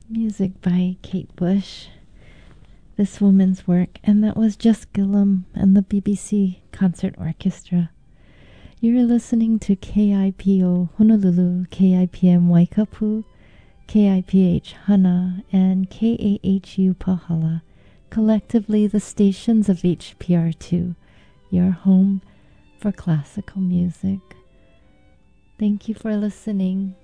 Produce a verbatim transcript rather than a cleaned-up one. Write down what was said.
Music by Kate Bush, this woman's work, and that was Just Gillum and the B B C Concert Orchestra. You're listening to K I P O Honolulu, K I P M Waikapu, K I P H Hana, and K A H U Pahala, collectively the stations of H P R two, your home for classical music. Thank you for listening.